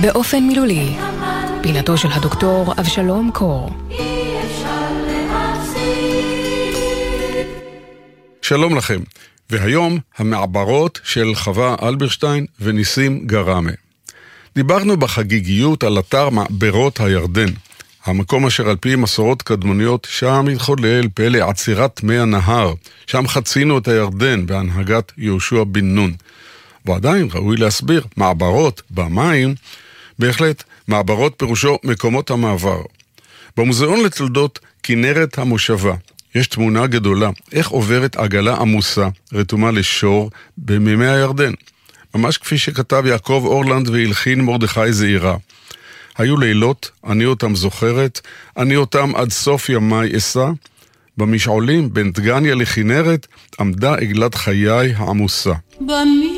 באופן מילולי, פינתו של הדוקטור אבשלום קור. שלום לכם, והיום המעברות של חווה אלברשטיין וניסים גרמה. דיברנו בחגיגיות על אתר מעברות הירדן, המקום אשר על פי מסורות קדמוניות שם התחולל פלא עצירת מי הנהר, שם חצינו את הירדן בהנהגת יהושע בן נון. ועדיין ראוי להסביר, מעברות במים, בהחלט מעברות פירושו מקומות המעבר. במוזיאון לתולדות כנרת המושבה יש תמונה גדולה, איך עוברת עגלה עמוסה, רתומה לשור, במימי הירדן. ממש כפי שכתב יעקב אורלנד והלחין מרדכי זעירה. היו לילות, אני אותם זוכרת, אני אותם עד סוף ימי אסע, במשעולים בין דגניה לכנרת עמדה עגלת חיי העמוסה.